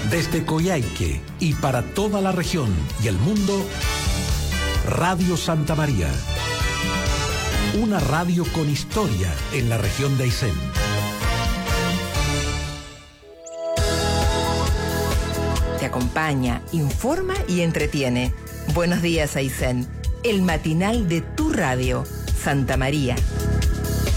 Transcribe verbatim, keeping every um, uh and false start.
Desde Coyhaique y para toda la región y el mundo, Radio Santa María. Una radio con historia en la región de Aysén. Te acompaña, informa y entretiene. Buenos días, Aysén. El matinal de tu radio, Santa María.